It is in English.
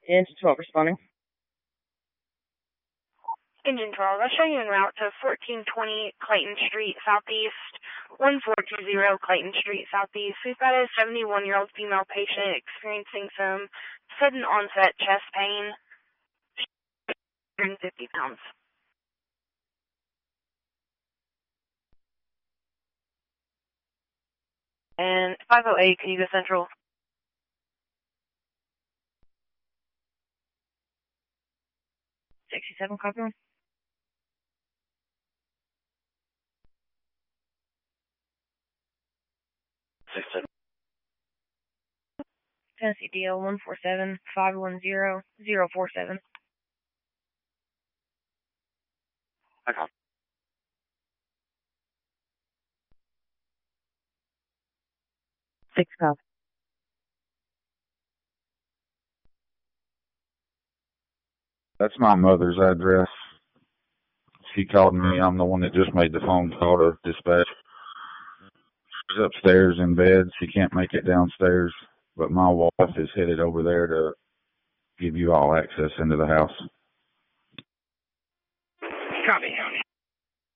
Engine 12 responding. Engine 12, I'll show you en route to 1420 Clayton Street Southeast, 1420 Clayton Street Southeast. We've got a 71-year-old female patient experiencing some sudden onset chest pain, 150 pounds. And 508, can you go central? $67, copy one. Tennessee DL 147-510-047. Okay. 6 copy. That's my mother's address. She called me. I'm the one that just made the phone call to dispatch. She's upstairs in bed. She can't make it downstairs, but my wife is headed over there to give you all access into the house.